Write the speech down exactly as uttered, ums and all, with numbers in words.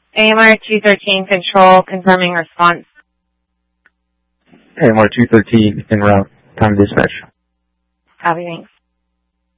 A M R two thirteen control, confirming response. A M R two thirteen en route. Time dispatch. Copy, thanks.